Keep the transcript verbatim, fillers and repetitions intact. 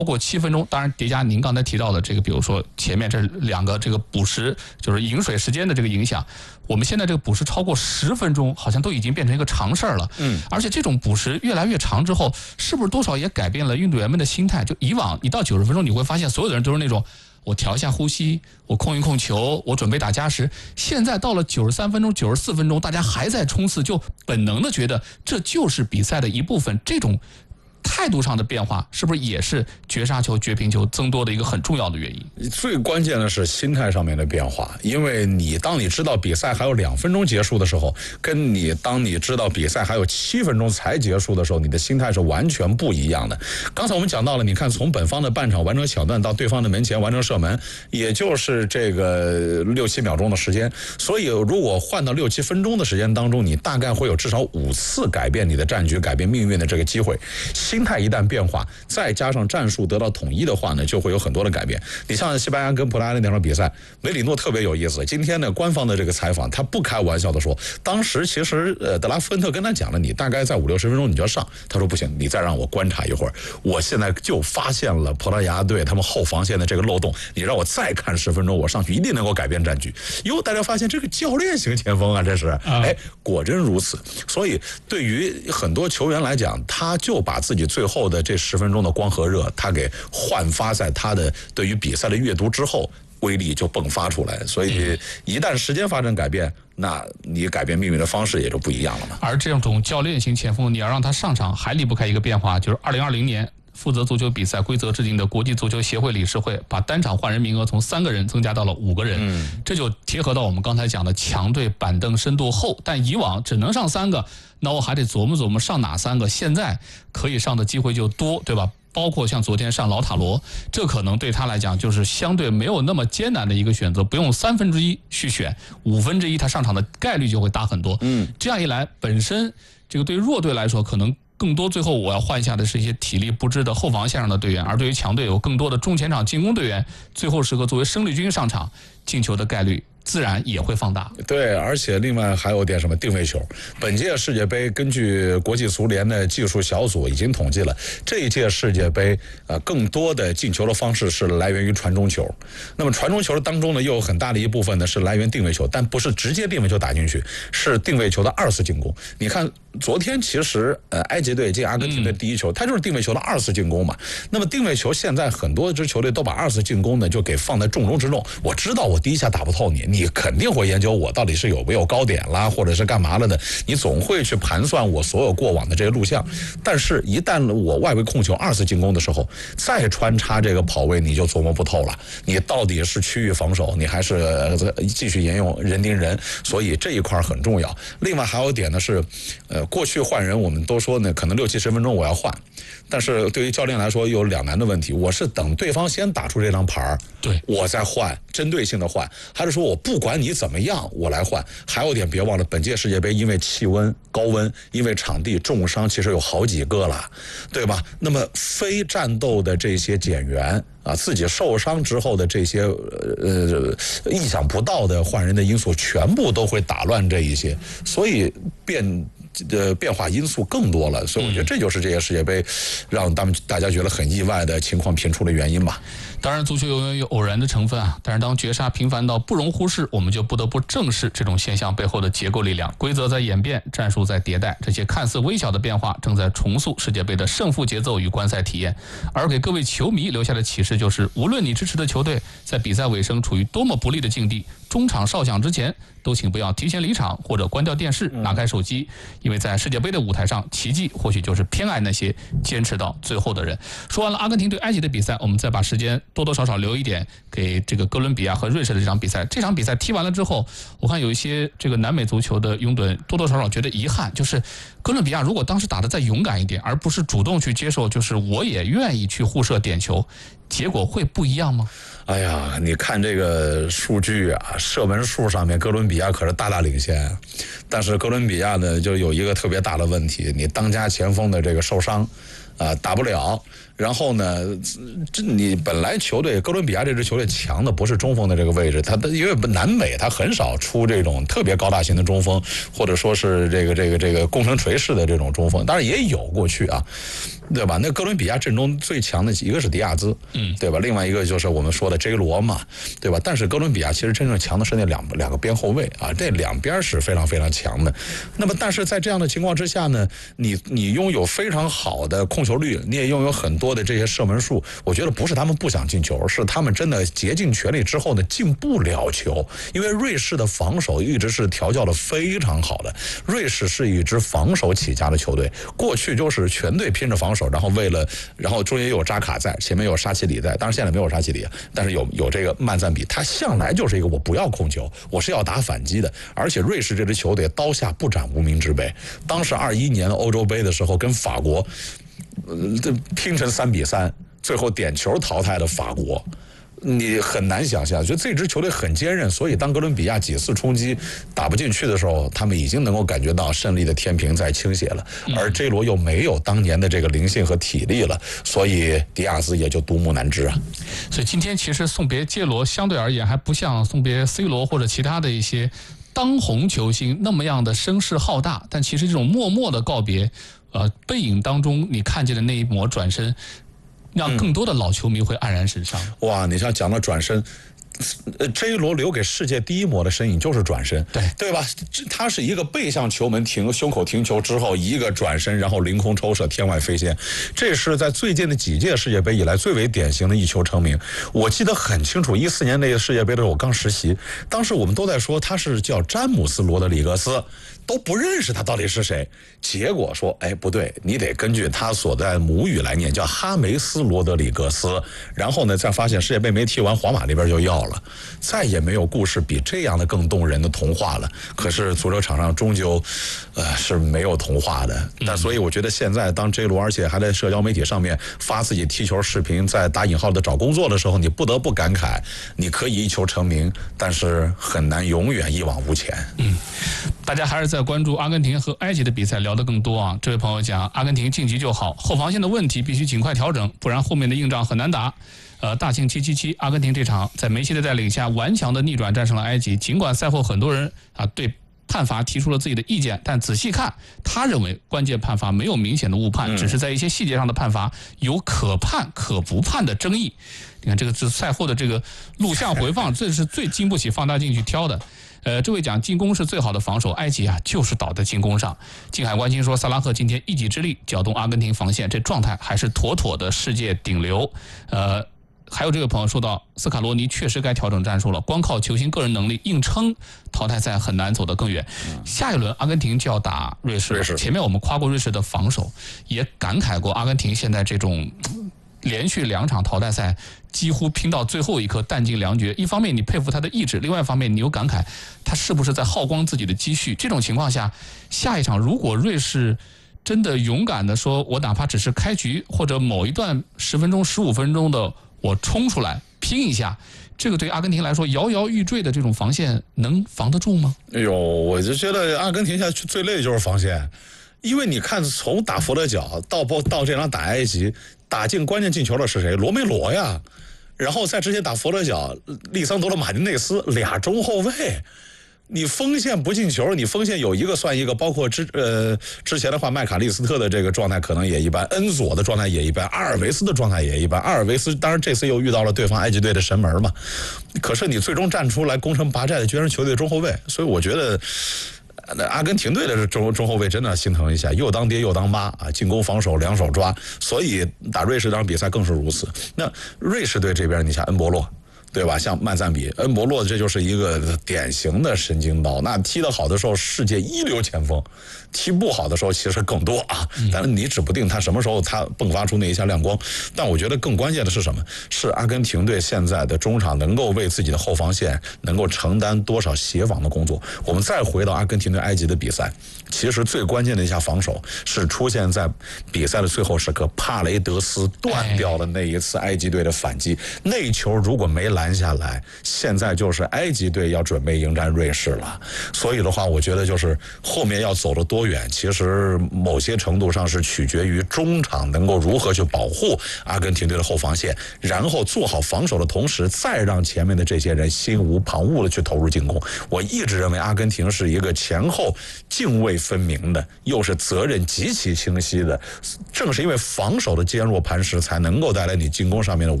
过七分钟，当然叠加您刚才提到的这个，比如说前面这两个这个补时，就是饮水时间的这个影响，我们现在这个补时超过十分钟，好像都已经变成一个常事儿了。嗯，而且这种补时越来越长之后，是不是多少也改变了运动员们的心态？就以往你到九十分钟，你会发现所有的人都是那种我调一下呼吸，我控一控球，我准备打加时。现在到了九十三分钟、九十四分钟，大家还在冲刺，就本能的觉得这就是比赛的一部分。这种态度上的变化，是不是也是绝杀球、绝平球增多的一个很重要的原因？ 最关键的是心态上面的变化，因为你当你知道比赛还有两分钟结束的时候，跟你当你知道比赛还有七分钟才结束的时候，你的心态是完全不一样的。刚才我们讲到了，你看从本方的半场完成抢断到对方的门前完成射门，也就是这个六七秒钟的时间。所以如果换到六七分钟的时间当中，你大概会有至少五次改变你的战局、改变命运的这个机会。心态一旦变化，再加上战术得到统一的话呢，就会有很多的改变。你像西班牙跟葡萄牙那场比赛，梅里诺特别有意思。今天呢，官方的这个采访，他不开玩笑的说，当时其实呃德拉夫恩特跟他讲了，你大概在五六十分钟你就要上。他说不行，你再让我观察一会儿，我现在就发现了葡萄牙队他们后防线的这个漏洞，你让我再看十分钟，我上去一定能够改变战局。哟，大家发现这个教练型前锋啊，这是，哎，果真如此。所以对于很多球员来讲，他就把自己最后的这十分钟的光和热，他给焕发在他的对于比赛的阅读之后，威力就迸发出来。所以一旦时间发生改变，那你改变命运的方式也就不一样了嘛。 而这种教练型前锋，你要让他上场，还离不开一个变化，就是二零二零年负责足球比赛规则制定的国际足球协会理事会把单场换人名额从三个人增加到了五个人，嗯，这就贴合到我们刚才讲的强队板凳深度厚，但以往只能上三个，那我还得琢磨琢磨上哪三个，现在可以上的机会就多，对吧？包括像昨天上老塔罗，这可能对他来讲就是相对没有那么艰难的一个选择，不用三分之一去选，五分之一他上场的概率就会大很多。嗯，这样一来，本身这个对弱队来说，可能更多最后我要换下的是一些体力不支的后防线上的队员，而对于强队有更多的中前场进攻队员，最后时刻作为生力军上场，进球的概率自然也会放大。 对，而且另外还有点什么定位球。本届世界杯根据国际足联的技术小组已经统计了，这一届世界杯呃更多的进球的方式是来源于传中球。那么传中球当中呢，又有很大的一部分呢是来源定位球，但不是直接定位球打进去，是定位球的二次进攻。你看昨天其实呃埃及队进阿根廷的第一球，它就是定位球的二次进攻嘛。那么定位球现在很多支球队都把二次进攻呢就给放在重中之重。我知道我第一下打不透你，你肯定会研究我到底是有没有高点啦，或者是干嘛了的，你总会去盘算我所有过往的这些录像。但是一旦我外围控球二次进攻的时候，再穿插这个跑位，你就琢磨不透了，你到底是区域防守，你还是继续沿用人盯人，所以这一块很重要。另外还有一点呢是呃过去换人我们都说呢可能六七十分钟我要换，但是对于教练来说有两难的问题，我是等对方先打出这张牌，对，我再换，针对性的换，还是说我不管你怎么样我来换。还有点别忘了，本届世界杯因为气温高温，因为场地重伤其实有好几个了，对吧？那么非战斗的这些减员啊，自己受伤之后的这些呃意想不到的换人的因素，全部都会打乱这一些，所以变的变化因素更多了。所以我觉得这就是这些世界杯让他们大家觉得很意外的情况频出的原因吧。 当然足球永远有偶然的成分啊，但是当绝杀频繁到不容忽视，我们就不得不正视这种现象背后的结构力量。规则在演变，战术在迭代，这些看似微小的变化正在重塑世界杯的胜负节奏与观赛体验。而给各位球迷留下的启示就是，无论你支持的球队在比赛尾声处于多么不利的境地，中场哨响之前都请不要提前离场或者关掉电视，拿开手机，因为在世界杯的舞台上，奇迹或许就是偏爱那些坚持到最后的人。说完了阿根廷对埃及的比赛，我们再把时间多多少少留一点给这个哥伦比亚和瑞士的这场比赛。这场比赛踢完了之后，我看有一些这个南美足球的拥趸多多少少觉得遗憾，就是哥伦比亚如果当时打得再勇敢一点，而不是主动去接受，就是我也愿意去互射点球，结果会不一样吗？ 哎呀，你看这个数据啊，射门数上面哥伦比亚可是大大领先，但是哥伦比亚呢就有一个特别大的问题，你当家前锋的这个受伤啊、呃、打不了， 然后呢，这你本来球队哥伦比亚这支球队强的不是中锋的这个位置，他的因为南美他很少出这种特别高大型的中锋，或者说是这个这个这个攻城锤式的这种中锋，当然也有过去啊。对吧？那哥伦比亚阵中最强的一个是迪亚兹，嗯，对吧？另外一个就是我们说的 J 罗嘛，对吧？但是哥伦比亚其实真正强的是那两两个边后卫啊，这两边是非常非常强的。那么，但是在这样的情况之下呢，你你拥有非常好的控球率，你也拥有很多的这些射门数，我觉得不是他们不想进球，是他们真的竭尽全力之后呢进不了球，因为瑞士的防守一直是调教的非常好的。瑞士是一支防守起家的球队，过去就是全队拼着防守。然后为了，然后中间有扎卡在，前面有沙奇里在，当然现在没有沙奇里，但是有有这个曼赞比，他向来就是一个我不要控球，我是要打反击的。而且瑞士这支球队刀下不斩无名之辈，当时二一年的欧洲杯的时候跟法国，呃，这拼成三比三，最后点球淘汰的法国。你很难想象，就这支球队很坚韧，所以当哥伦比亚几次冲击打不进去的时候，他们已经能够感觉到胜利的天平在倾斜了。而 J 罗又没有当年的这个灵性和体力了，所以迪亚斯也就独木难支啊。 所以今天其实送别 J 罗相对而言还不像送别 C 罗或者其他的一些当红球星那么样的声势浩大，但其实这种默默的告别，呃，背影当中你看见的那一抹转身。让更多的老球迷会黯然神伤。 嗯、哇，你像讲到转身。J 罗留给世界第一模的身影就是转身， 对对吧？他是一个背向球门停胸口停球之后一个转身，然后凌空抽射天外飞仙，这是在最近的几届世界杯以来最为典型的一球成名。我记得很清楚，一四年那个世界杯的时候我刚实习，当时我们都在说他是叫詹姆斯·罗德里格斯，都不认识他到底是谁。结果说，哎，不对，你得根据他所在母语来念，叫哈梅斯·罗德里格斯。然后呢，再发现世界杯没踢完，皇马那边就要了。再也没有故事比这样的更动人的童话了。可是足球场上终究，呃，是没有童话的。但所以我觉得现在当 J 罗而且还在社交媒体上面发自己踢球视频，在打引号的找工作的时候，你不得不感慨，你可以一球成名，但是很难永远一往无前。 嗯，大家还是在关注阿根廷和埃及的比赛聊得更多啊。这位朋友讲，阿根廷晋级就好，后防线的问题必须尽快调整，不然后面的硬仗很难打。呃，大庆七七七，阿根廷这场在梅西的带领下顽强的逆转战胜了埃及。尽管赛后很多人啊对判罚提出了自己的意见，但仔细看，他认为关键判罚没有明显的误判，只是在一些细节上的判罚有可判可不判的争议。你看这个是赛后的这个录像回放，这是最经不起放大镜去挑的。呃，这位讲进攻是最好的防守，埃及啊就是倒在进攻上。近海关心说，萨拉赫今天一己之力搅动阿根廷防线，这状态还是妥妥的世界顶流。呃。还有这位朋友说到，斯卡罗尼确实该调整战术了，光靠球星个人能力硬撑淘汰赛很难走得更远。下一轮阿根廷就要打瑞士， 瑞士前面我们夸过瑞士的防守，也感慨过阿根廷现在这种连续两场淘汰赛几乎拼到最后一刻弹尽粮绝。一方面你佩服他的意志，另外一方面你又感慨他是不是在耗光自己的积蓄。这种情况下，下一场如果瑞士真的勇敢的说，我哪怕只是开局或者某一段十分钟十五分钟的我冲出来拼一下，这个对阿根廷来说摇摇欲坠的这种防线能防得住吗？ 哎呦，我就觉得阿根廷现在最累的就是防线，因为你看从打佛得角到到这场打埃及，打进关键进球的是谁？罗梅罗呀，然后在之前打佛得角，利桑德罗马丁内斯俩中后卫。你锋线不进球，你锋线有一个算一个，包括之呃之前的话，麦卡利斯特的这个状态可能也一般，恩佐的状态也一般，阿尔维斯的状态也一般。阿尔维斯当然这次又遇到了对方埃及队的神门嘛，可是你最终站出来攻城拔寨的居然是球队中后卫，所以我觉得阿根廷队的中中后卫真的心疼一下，又当爹又当妈啊，进攻防守两手抓，所以打瑞士这场比赛更是如此。那瑞士队这边，你像恩博洛。对吧？像曼赞比、恩博洛，这就是一个典型的神经刀。那踢得好的时候，世界一流前锋；踢不好的时候，其实更多啊。但是你指不定他什么时候他迸发出那一下亮光。但我觉得更关键的是什么？是阿根廷队现在的中场能够为自己的后防线能够承担多少协防的工作。我们再回到阿根廷对埃及的比赛，其实最关键的一下防守是出现在比赛的最后时刻，帕雷德斯断掉了那一次埃及队的反击。那一球如果没来。 拦下来。现在就是埃及队要准备迎战瑞士了，所以的话，我觉得就是后面要走得多远，其实某些程度上是取决于中场能够如何去保护阿根廷队的后防线，然后做好防守的同时，再让前面的这些人心无旁骛的去投入进攻。我一直认为阿根廷是一个前后泾渭分明的，又是责任极其清晰的，正是因为防守的坚若磐石，才能够带来你进攻上面的